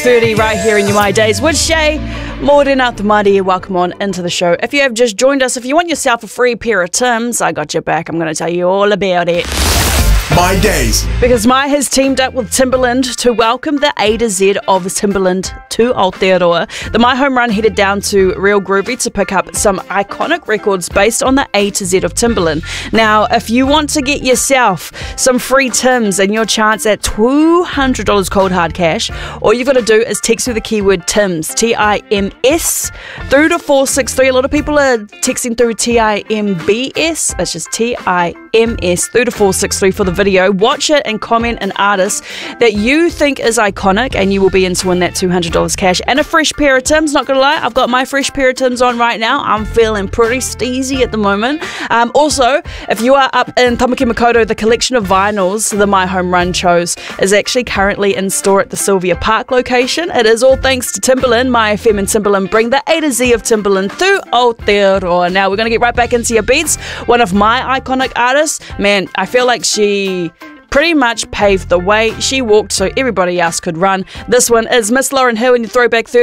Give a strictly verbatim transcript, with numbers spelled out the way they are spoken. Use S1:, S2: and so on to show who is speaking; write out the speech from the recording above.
S1: thirty right here in your My Days with Shay, Morena Tamari. Welcome on into the show. If you have just joined us, if you want yourself a free pair of Tims, I got your back. I'm going to tell you all about it.
S2: My Days.
S1: Because Mai has teamed up with Timberland to welcome the A to Z of Timberland to Aotearoa. The My Home Run headed down to Real Groovy to pick up some iconic records based on the A to Z of Timberland. Now, if you want to get yourself some free Tims and your chance at two hundred dollars cold hard cash, all you've got to do is text me the keyword Tims, T I M S, through to four six three. A lot of people are texting through T I M B S. It's just T I M S, through to four six three for the video. Watch it and comment an artist that you think is iconic, and you will be in to win that two hundred dollars cash and a fresh pair of Tims. Not gonna lie, I've got my fresh pair of Tims on right now. I'm feeling pretty steezy at the moment. Um, also, if you are up in Tamaki Makaurau, the collection of vinyls the My Home Run chose is actually currently in store at the Sylvia Park location. It is all thanks to Timberland. My F M and Timberland bring the A to Z of Timberland to Aotearoa. Now we're gonna get right back into your beats. One of my iconic artists, man, I feel like she pretty much paved the way. She walked so everybody else could run. This one is Miss Lauryn Hill in your Throwback thirty.